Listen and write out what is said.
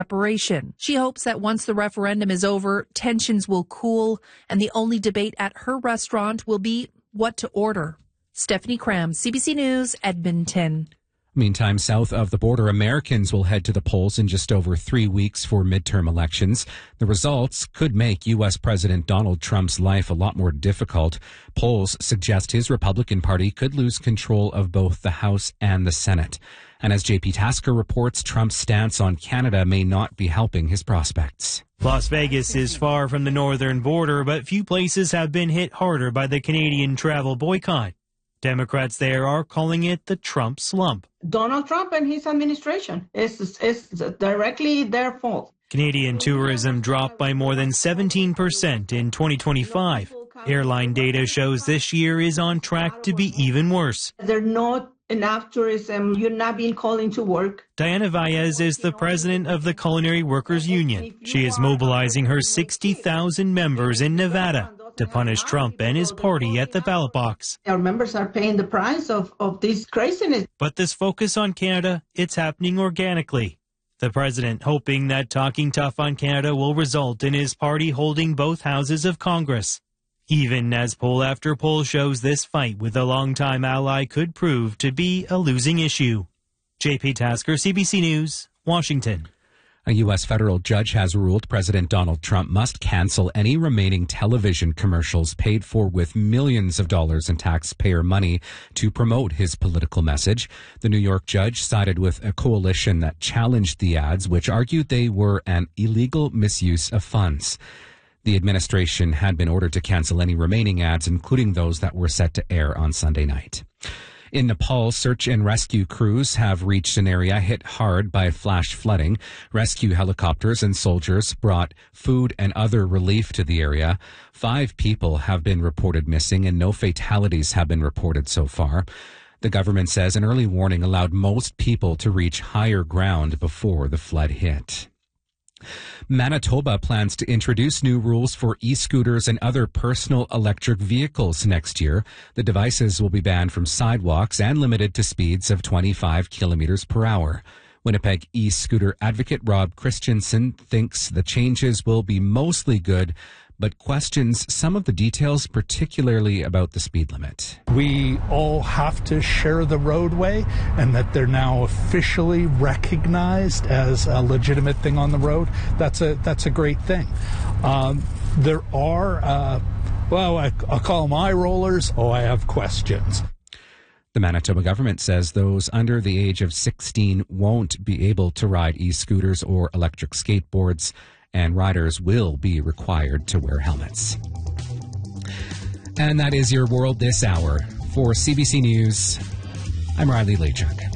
separation. She hopes that once the referendum is over, tensions will cool and the only debate at her restaurant will be what to order. Stephanie Cram, CBC News, Edmonton. Meantime, south of the border, Americans will head to the polls in just over 3 weeks for midterm elections. The results could make U.S. President Donald Trump's life a lot more difficult. Polls suggest his Republican Party could lose control of both the House and the Senate. And as JP Tasker reports, Trump's stance on Canada may not be helping his prospects. Las Vegas is far from the northern border, but few places have been hit harder by the Canadian travel boycott. Democrats there are calling it the Trump slump. Donald Trump and his administration is directly their fault. Canadian tourism dropped by more than 17% in 2025. Airline data shows this year is on track to be even worse. There's not enough tourism. You're not being called into work. Diana Valles is the president of the Culinary Workers Union. She is mobilizing her 60,000 members in Nevada to punish Trump and his party at the ballot box. Our members are paying the price of this craziness. But this focus on Canada, it's happening organically. The president hoping that talking tough on Canada will result in his party holding both houses of Congress. Even as poll after poll shows this fight with a longtime ally could prove to be a losing issue. JP Tasker, CBC News, Washington. A U.S. federal judge has ruled President Donald Trump must cancel any remaining television commercials paid for with millions of dollars in taxpayer money to promote his political message. The New York judge sided with a coalition that challenged the ads, which argued they were an illegal misuse of funds. The administration had been ordered to cancel any remaining ads, including those that were set to air on Sunday night. In Nepal, search and rescue crews have reached an area hit hard by flash flooding. Rescue helicopters and soldiers brought food and other relief to the area. 5 people have been reported missing and no fatalities have been reported so far. The government says an early warning allowed most people to reach higher ground before the flood hit. Manitoba plans to introduce new rules for e-scooters and other personal electric vehicles next year. The devices will be banned from sidewalks and limited to speeds of 25 kilometers per hour. Winnipeg e-scooter advocate Rob Christensen thinks the changes will be mostly good, but questions some of the details, particularly about the speed limit. We all have to share the roadway, and that they're now officially recognized as a legitimate thing on the road. That's a great thing. There are, I'll call them eye rollers. I have questions. The Manitoba government says those under the age of 16 won't be able to ride e-scooters or electric skateboards, and riders will be required to wear helmets. And that is your world this hour. For CBC News, I'm Riley Lechuk.